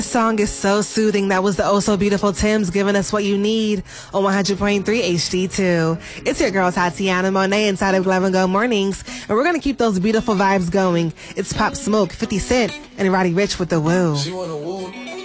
Song is so soothing. That was the Oh So Beautiful Tim's giving us what you need on 100.3 HD2. It's your girl Tatiana Monet inside of Glove and Go Mornings, and we're going to keep those beautiful vibes going. It's Pop Smoke, 50 Cent, and Roddy Ricch with the Woo.